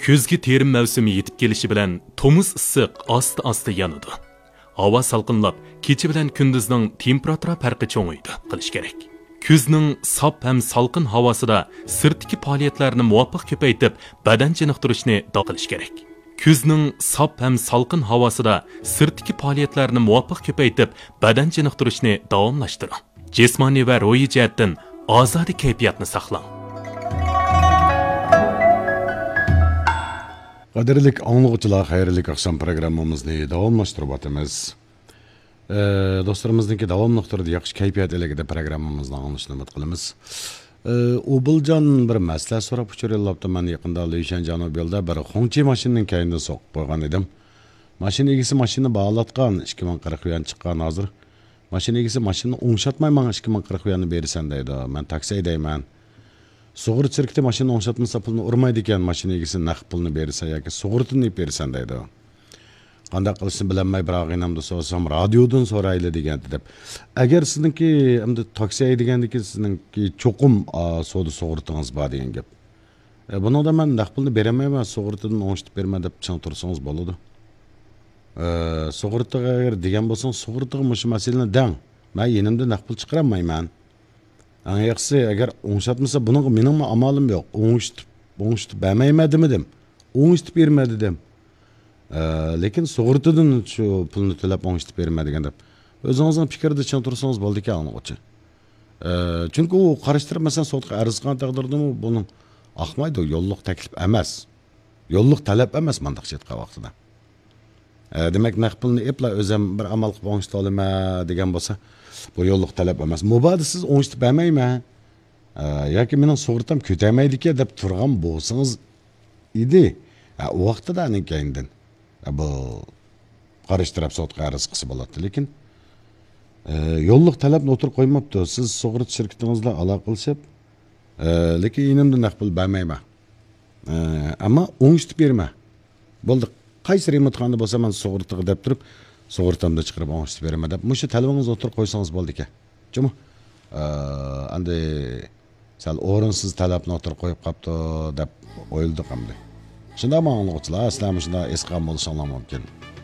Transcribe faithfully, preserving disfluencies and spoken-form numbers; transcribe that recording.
Kuzgi terim mavsumi yetib kelishi bilan tomuz issiq asta-asta yanadi. Havo salqinlab, kecha bilan kunduzning temperatura farqi cho'ng'iydi qilish kerak. Kuzning sop ham salqin havosida sirtdagi faoliyatlarni muvofiq ko'paytib, badan chiniqtirishni qilish kerak. Kuzning sop ham salqin havosida sirtdagi faoliyatlarni muvofiq ko'paytib, badan chiniqtirishni davomlashtiring. Jismoniy va ruhiy jihatdan ozodi kayfiyatni saqlang. Qadirlik anlıqçılar, xayrlik akşam programmamızı davamlaştırıb atımız. E, dostlarımızdaki davamlıqtırdı, yaxşı kayfiyat elegide programmamızdan anlaşını ümit qilamiz. E, Obilcan bir məsləhət sorab uçuruyallabdı. Mən yaxında Leyşən Canub yolda bir Xongchi maşininin kayında soqıb qoyğan edim. Maşin egisi maşini bağlatqan, ikki ming qirq yuan chiqqan hazır. Maşin egisi maşini o'ngşatmay mana ikki ming qirq yuanni berisan deydi. Mən taksi haydayman. Sug'ur chirkda mashina o'ngshotmasa pulni urmaydi ekan, mashina egasi naqd pulni bersa yoki sug'urtini bersan deydi. Qanday qilishni bilolmay biroq enamda so'rasam radiodan so'rayli degandi deb. Agar sizniki endi taksi haydagandiki sizniki cho'qim so'da sug'urtingiz bor degan gap. E, Buningda men naqd pulni beramayman, sug'urtidan o'ngshitib berma deb chang tursangiz bo'ladi. E, Sug'urtiga agar degan bo'lsang, sug'urtiga mush masalani dang. Men yenimda naqd pul chiqaramayman. Yaxshisi agar o'ngshotmasa buning mening amalim yo'q. O'ngshitib, o'ngshitib bermayman dedim. O'ngshitib bermadi dedim. Lekin sug'urtadan shu pulni to'lab o'ngshitib bermadi degan deb. O'zingizning fikrda chang tursangiz bo'ldi ekan o'chi. Chunki u qarashtirib masalan sotga arz qilgan taqdirda buning aqmaydi, yo'lliq taklif emas. Yo'lliq talab emas mandaq chetqa vaqtida. Demak, naqd pulni epla o'zim bir amal qilib o'ngshita olaman degan bo'lsa, bu yo'lliq talab emas. Mubada siz o'ngshitib bermayman yoki mening sug'urtam ko'taymaydi-ki deb turgan bo'lsangiz edi. U vaqtida aninkayndan bu qarashtirib sotga arz qilsa bo'ladi. Lekin yo'lliq talabni o'tirib qo'ymabdi. Siz sug'urt shirkatingizla aloqa qilishib, lekin enimda naqd pul bermayman. Ammo o'ngshitib berma. Bo'ldi. Qaysi remontxonada bo'lsa men sug'urtiga deb turib, sug'urtamda chiqarib o'ngshitib beraman deb, mushu telefoningizni o'tirib qo'ysangiz bo'ldi ekan. Jumi? Endi sal o'rinsiz talabni o'tirib qo'yib qopti deb o'yildi qamdi. Shunda ma'lumotlar, sizlar shunda esqam bo'lishinglar mumkin.